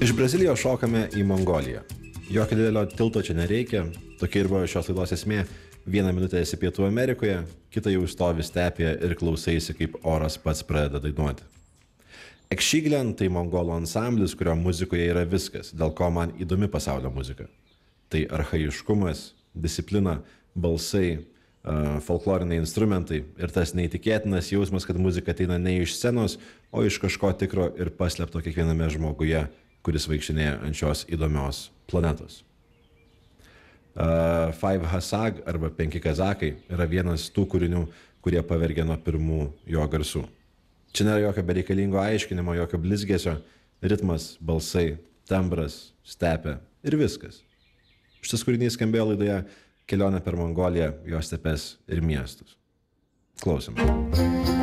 Iš Brazilijos šokame į Mongoliją. Jokio didelio tilto čia nereikia, tokia ir buvo šios laidos esmė. 1 minutę esi Pietų Amerikoje, kitą jau stovi stepėje ir klausaisi, kaip oras pats pradeda dainuoti. Ekšyglen tai mongolų ansamblis, kurio muzikoje yra viskas, dėl ko man įdomi pasaulio muzika. Tai archaiškumas, disciplina, balsai, folkloriniai instrumentai ir tas neįtikėtinas jausmas, kad muzika ateina ne iš scenos, o iš kažko tikro ir paslėpto kiekviename žmoguje, kuris vaikštinėja ant šios įdomios planetos. Five Hasag arba 5 kazakai yra vienas tų kūrinių, kurie pavergė nuo pirmų jo garsų. Čia nėra jokio bereikalingo aiškinimo, jokio blizgesio, ritmas, balsai, tembras, stepė ir viskas. Šitas kūrinys skambėjo laidoje Kelionė per Mongoliją, jos stepes ir miestus. Klausom.